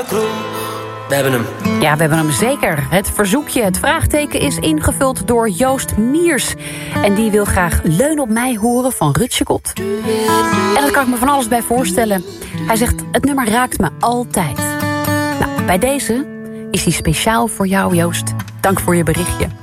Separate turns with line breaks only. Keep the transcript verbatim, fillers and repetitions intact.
We hebben hem.
Ja, we hebben hem zeker. Het verzoekje, het vraagteken is ingevuld door Joost Miers. En die wil graag Leun op mij horen van Rutje Kot. En daar kan ik me van alles bij voorstellen. Hij zegt, het nummer raakt me altijd. Nou, bij deze is hij speciaal voor jou, Joost. Dank voor je berichtje.